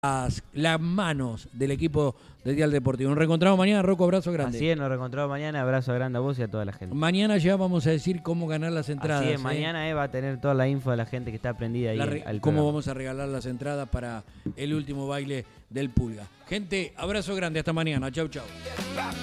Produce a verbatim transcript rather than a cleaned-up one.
las, las manos del equipo de Dial Deportivo. Nos reencontramos mañana, Rocco, abrazo grande. Así es, nos reencontramos mañana, abrazo grande a vos y a toda la gente. Mañana ya vamos a decir cómo ganar las entradas. Así es, ¿eh? mañana eh, va a tener toda la info de la gente que está prendida ahí re- al Cómo programa. vamos a regalar las entradas para el último baile del Pulga. Gente, abrazo grande, hasta mañana. Chau, chau.